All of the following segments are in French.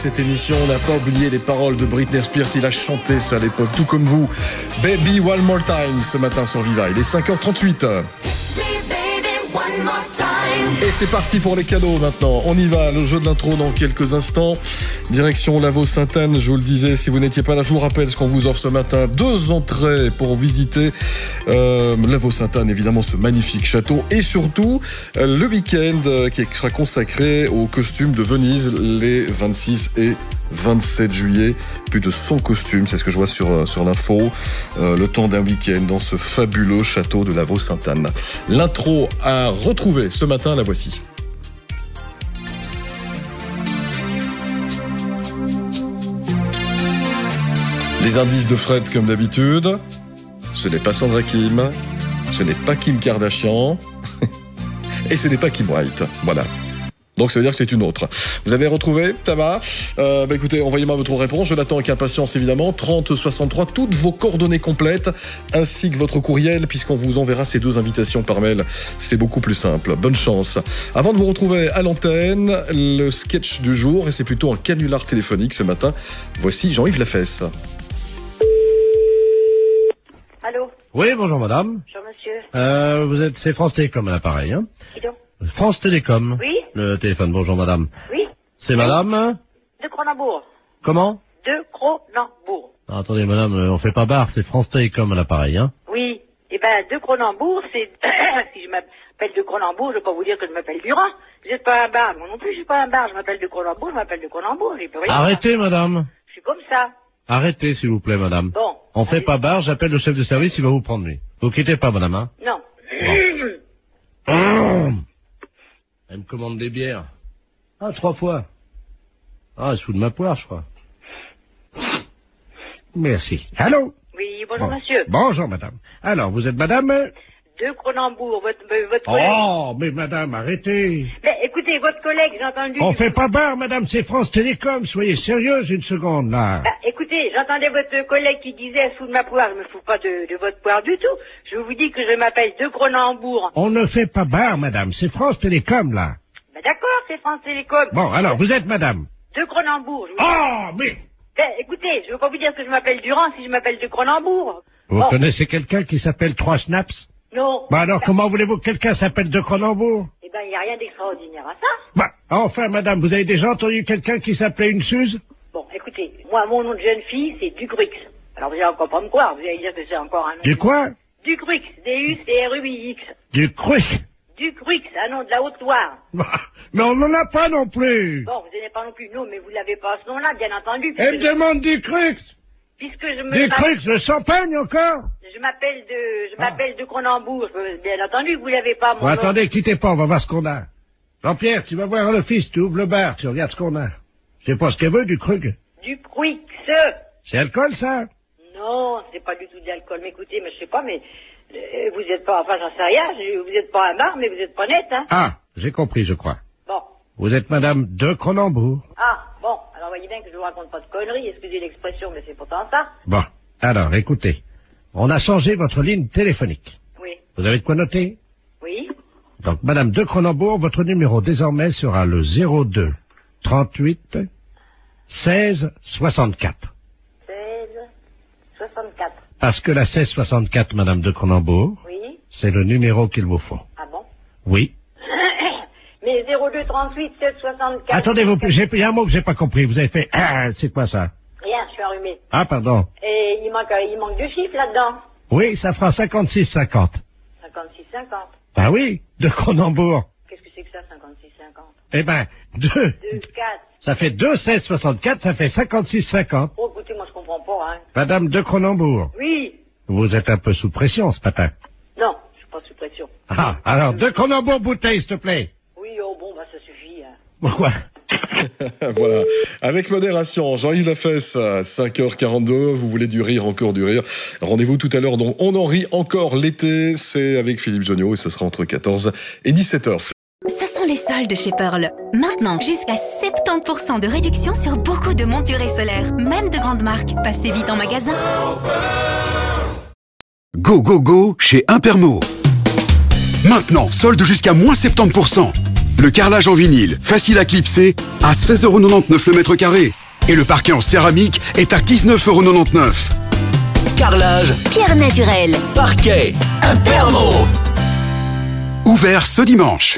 Cette émission, on n'a pas oublié les paroles de Britney Spears, il a chanté ça à l'époque, tout comme vous. Baby One More Time, ce matin sur Viva, il est 5h38. Et c'est parti pour les cadeaux maintenant. On y va, le jeu de l'intro dans quelques instants. Direction Lavaux-Sainte-Anne, je vous le disais, si vous n'étiez pas là, je vous rappelle ce qu'on vous offre ce matin. 2 entrées pour visiter Lavaux-Sainte-Anne, évidemment ce magnifique château. Et surtout, le week-end qui sera consacré aux costumes de Venise les 26 et 27 juillet. Plus de 100 costumes, c'est ce que je vois sur l'info. Le temps d'un week-end dans ce fabuleux château de Lavaux-Sainte-Anne. L'intro à retrouver ce matin, la voici. Les indices de Fred comme d'habitude. Ce n'est pas Sandra Kim, ce n'est pas Kim Kardashian et ce n'est pas Kim White. Voilà. Donc ça veut dire que c'est une autre. Vous avez retrouvé, ça va écoutez, envoyez-moi votre réponse, je l'attends avec impatience évidemment. 3063, toutes vos coordonnées complètes, ainsi que votre courriel, puisqu'on vous enverra ces 2 invitations par mail. C'est beaucoup plus simple. Bonne chance. Avant de vous retrouver à l'antenne, le sketch du jour, et c'est plutôt un canular téléphonique ce matin. Voici Jean-Yves Lafesse. Allô? Oui, bonjour madame. Bonjour monsieur. C'est France Télécom à l'appareil, hein? Qui donc? France Télécom. Oui? Le téléphone, bonjour madame. Oui? C'est madame? De Cronenbourg. Comment? De Cronenbourg. Ah, attendez madame, on fait pas barre, c'est France Télécom à l'appareil, hein? Oui. Eh ben, de Cronenbourg, c'est... si je m'appelle de Cronenbourg, je vais pas vous dire que je m'appelle Durand. Vous n'êtes pas un bar. Moi non plus, je suis pas un bar. Je m'appelle de Cronenbourg, je m'appelle de Cronenbourg. J'ai plus rien. Arrêtez madame. Je suis comme ça. Arrêtez s'il vous plaît madame. Bon. On fait pas barre, j'appelle le chef de service, il va vous prendre lui. Vous quittez pas madame, hein? Non. Elle me commande des bières. Ah, 3 fois. Ah, elle se fout de ma poire, je crois. Merci. Allô? Oui, bonjour monsieur. Bonjour madame. Alors, vous êtes madame? De Cronenbourg, votre collègue. Oh, mais madame, arrêtez. Mais écoutez, votre collègue, j'ai entendu... On fait pas barre, madame, c'est France Télécom. Soyez sérieuse une seconde, là. Bah, écoutez, j'entendais votre collègue qui disait elle se fout de ma poire. Je me fous pas de votre poire du tout. Je vous dis que je m'appelle de Cronenbourg. On ne fait pas barre, madame, c'est France Télécom, là. Bah d'accord, c'est France Télécom. Bon, alors, vous êtes madame? De Cronenbourg. Oh, mais... Ben, écoutez, je veux pas vous dire que je m'appelle Durand si je m'appelle de Cronenbourg. Vous connaissez quelqu'un qui s'appelle 3 Snaps? Non. Bah alors, comment voulez-vous que quelqu'un s'appelle de Cronenbourg? Eh ben, il n'y a rien d'extraordinaire à ça. Bah, enfin, madame, vous avez déjà entendu quelqu'un qui s'appelait une Suze? Bon, écoutez, moi, mon nom de jeune fille, c'est Ducrux. Alors, vous allez encore pas me croire, vous allez dire que c'est encore un nom. Du quoi? Ducrux, D-U-C-R-U-I-X. Ducrux. Ducrux, un nom de la Haute-Loire. Bah, mais on n'en a pas non plus. Bon, vous n'en avez pas non plus, non, mais vous l'avez pas à ce nom-là, bien entendu. Elle me demande Ducrux. Puisque je me... Ducrux, le champagne encore? Je m'appelle de Cronenbourg, bien entendu, vous l'avez pas, mon Bon, nom. attendez, quittez pas, on va voir ce qu'on a. Jean-Pierre, tu vas voir à l'office, tu ouvres le bar, tu regardes ce qu'on a. Je sais pas ce qu'elle veut, Ducrux. Ducrux. C'est alcool, ça? Non, c'est pas du tout de l'alcool. Mais écoutez, mais je sais pas, mais vous êtes pas, enfin j'en sais rien, vous êtes pas un bar, mais vous êtes pas net, hein. Ah, j'ai compris, je crois. Bon. Vous êtes madame de Cronenbourg. Ah, bon, alors voyez bien que je vous raconte pas de conneries, excusez l'expression, mais c'est pourtant ça. Bon, alors, écoutez. On a changé votre ligne téléphonique. Oui. Vous avez de quoi noter? Oui. Donc, madame de Cronenbourg, votre numéro désormais sera le 02 38 16 64. 16 64. Parce que la 16 64, madame de Cronenbourg, Oui. c'est le numéro qu'il vous faut. Ah bon? Oui. Mais 02 38 16 64. Attendez, il y a un mot que j'ai pas compris. Vous avez fait, c'est quoi ça? Rien, je suis enrhumé. Ah, pardon. Et il manque 2 chiffres là-dedans. Oui, ça fera 56 50. 56 50. Ah oui, de Cronenbourg. Qu'est-ce que c'est que ça, 56 50? Eh ben, 2. 2 4. Ça fait 2 16 64, ça fait 56 50. Oh, écoutez, moi je comprends pas, hein. Madame de Cronenbourg, Oui. vous êtes un peu sous pression ce matin. Non, je suis pas sous pression. Ah, alors, de Cronenbourg bouteille, s'il te plaît. Oui, oh bon, bah ça suffit, hein. Pourquoi? Voilà, avec modération, Jean-Yves Lafesse, 5h42, vous voulez du rire, encore du rire. Rendez-vous tout à l'heure, donc on en rit encore l'été, c'est avec Philippe Jonniot et ce sera entre 14 et 17h. Ce sont les soldes chez Pearl. Maintenant, jusqu'à 70% de réduction sur beaucoup de montures solaires, même de grandes marques. Passez vite en magasin. Go, go, go chez Impermo. Maintenant, solde jusqu'à moins 70%. Le carrelage en vinyle, facile à clipser, à 16,99€ le mètre carré. Et le parquet en céramique est à 19,99€. Carrelage, Pierre naturelle. parquet, Imperno. Ouvert ce dimanche.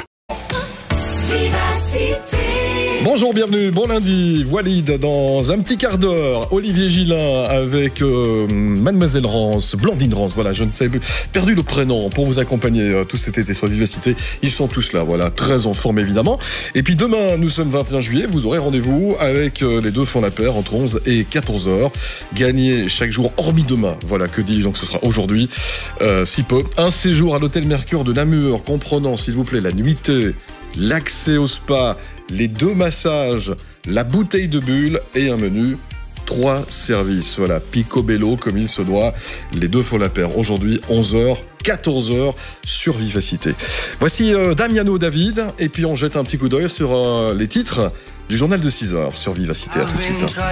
Bonjour, bienvenue, bon lundi, Walid dans un petit quart d'heure, Olivier Gillin avec Mademoiselle Rance, Blandine Rance, voilà, je ne sais plus, perdu le prénom pour vous accompagner tout cet été sur Vivacité, ils sont tous là, voilà, très en forme évidemment, et puis demain, nous sommes 21 juillet, vous aurez rendez-vous avec les deux font la paire entre 11 et 14h, gagnez chaque jour, hormis demain, voilà, que dis-je, donc ce sera aujourd'hui, si peu, un séjour à l'hôtel Mercure de Namur, comprenant s'il vous plaît la nuitée, l'accès au spa, les 2 massages, la bouteille de bulle et un menu, 3 services. Voilà, picobello comme il se doit. Les deux font la paire. Aujourd'hui, 11h, 14h sur Vivacité. Voici Damiano David et puis on jette un petit coup d'œil sur les titres du journal de 6h sur Vivacité. À tout de suite.